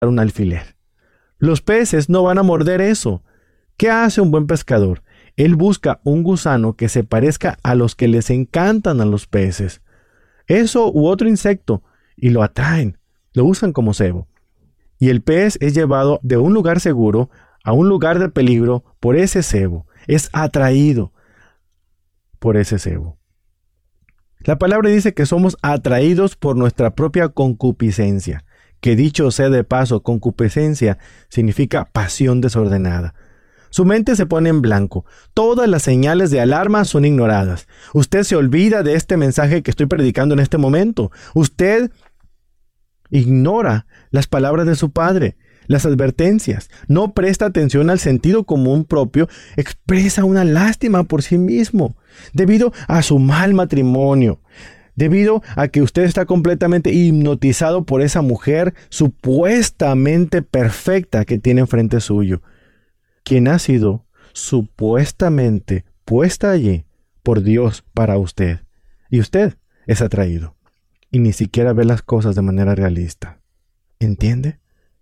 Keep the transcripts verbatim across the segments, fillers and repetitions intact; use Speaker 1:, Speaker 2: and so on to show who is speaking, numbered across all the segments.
Speaker 1: un alfiler. Los peces no van a morder eso. ¿Qué hace un buen pescador? Él busca un gusano que se parezca a los que les encantan a los peces. Eso u otro insecto, y lo atraen, lo usan como cebo. Y el pez es llevado de un lugar seguro a un lugar de peligro por ese cebo. Es atraído por ese cebo. La palabra dice que somos atraídos por nuestra propia concupiscencia, que dicho sea de paso, concupiscencia significa pasión desordenada. Su mente se pone en blanco. Todas las señales de alarma son ignoradas. Usted se olvida de este mensaje que estoy predicando en este momento. Usted ignora las palabras de su padre, las advertencias. No presta atención al sentido común propio. Expresa una lástima por sí mismo, debido a su mal matrimonio, debido a que usted está completamente hipnotizado por esa mujer supuestamente perfecta que tiene enfrente suyo, quien ha sido supuestamente puesta allí por Dios para usted. Y usted es atraído y ni siquiera ve las cosas de manera realista. ¿Entiende?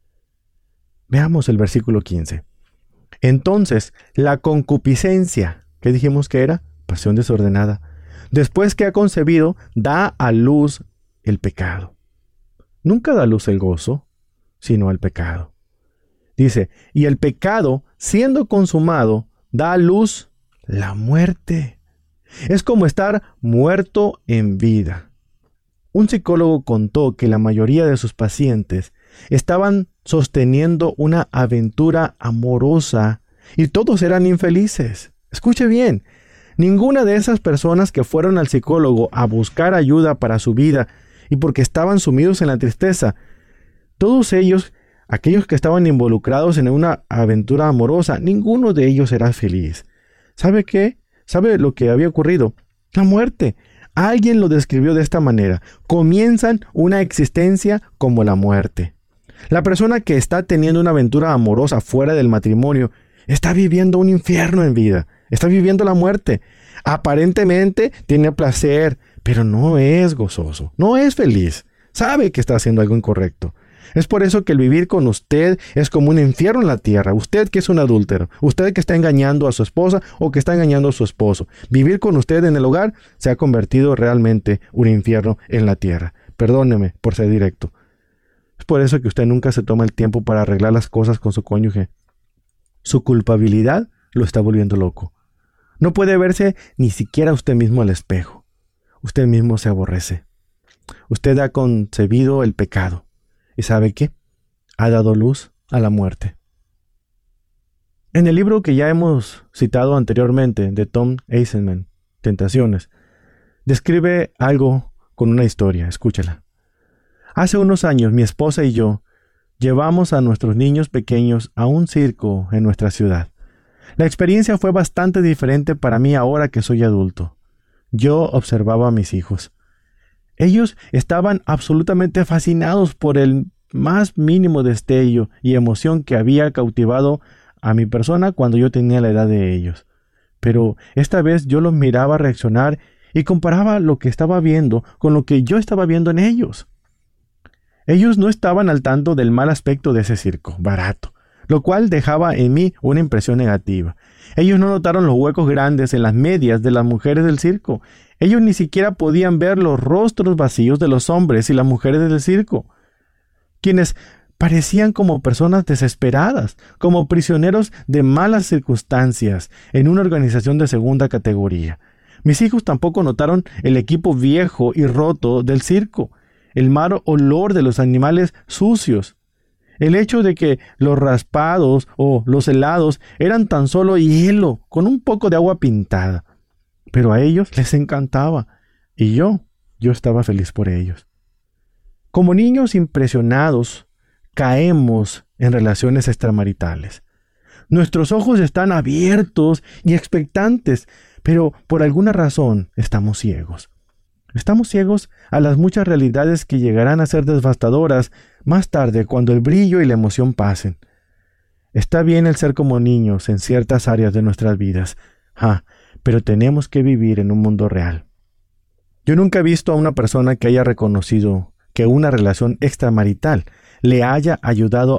Speaker 1: Veamos el versículo quince. Entonces, la concupiscencia, ¿qué dijimos que era? Pasión desordenada. Después que ha concebido, da a luz el pecado. Nunca da a luz el gozo, sino el pecado. Dice, y el pecado, siendo consumado, da a luz la muerte. Es como estar muerto en vida. Un psicólogo contó que la mayoría de sus pacientes estaban sosteniendo una aventura amorosa y todos eran infelices. Escuche bien, ninguna de esas personas que fueron al psicólogo a buscar ayuda para su vida y porque estaban sumidos en la tristeza, todos ellos, aquellos que estaban involucrados en una aventura amorosa, ninguno de ellos era feliz. ¿Sabe qué? ¿Sabe lo que había ocurrido? La muerte. Alguien lo describió de esta manera. Comienzan una existencia como la muerte. La persona que está teniendo una aventura amorosa fuera del matrimonio está viviendo un infierno en vida. Está viviendo la muerte. Aparentemente tiene placer, pero no es gozoso. No es feliz. Sabe que está haciendo algo incorrecto. Es por eso que el vivir con usted es como un infierno en la tierra. Usted que es un adúltero, usted que está engañando a su esposa o que está engañando a su esposo. Vivir con usted en el hogar se ha convertido realmente un infierno en la tierra. Perdóneme por ser directo. Es por eso que usted nunca se toma el tiempo para arreglar las cosas con su cónyuge. Su culpabilidad lo está volviendo loco. No puede verse ni siquiera usted mismo al espejo. Usted mismo se aborrece. Usted ha concebido el pecado. ¿Y sabe qué? Ha dado luz a la muerte. En el libro que ya hemos citado anteriormente de Tom Eisenman, Tentaciones, describe algo con una historia. Escúchala. Hace unos años mi esposa y yo llevamos a nuestros niños pequeños a un circo en nuestra ciudad. La experiencia fue bastante diferente para mí ahora que soy adulto. Yo observaba a mis hijos. Ellos estaban absolutamente fascinados por el más mínimo destello y emoción que había cautivado a mi persona cuando yo tenía la edad de ellos. Pero esta vez yo los miraba reaccionar y comparaba lo que estaba viendo con lo que yo estaba viendo en ellos. Ellos no estaban al tanto del mal aspecto de ese circo, barato, lo cual dejaba en mí una impresión negativa. Ellos no notaron los huecos grandes en las medias de las mujeres del circo. Ellos ni siquiera podían ver los rostros vacíos de los hombres y las mujeres del circo, quienes parecían como personas desesperadas, como prisioneros de malas circunstancias en una organización de segunda categoría. Mis hijos tampoco notaron el equipo viejo y roto del circo, el mal olor de los animales sucios, el hecho de que los raspados o los helados eran tan solo hielo con un poco de agua pintada. Pero a ellos les encantaba, y yo, yo estaba feliz por ellos. Como niños impresionados, caemos en relaciones extramaritales. Nuestros ojos están abiertos y expectantes, pero por alguna razón estamos ciegos. Estamos ciegos a las muchas realidades que llegarán a ser devastadoras más tarde cuando el brillo y la emoción pasen. Está bien el ser como niños en ciertas áreas de nuestras vidas, ah, pero tenemos que vivir en un mundo real. Yo nunca he visto a una persona que haya reconocido que una relación extramarital le haya ayudado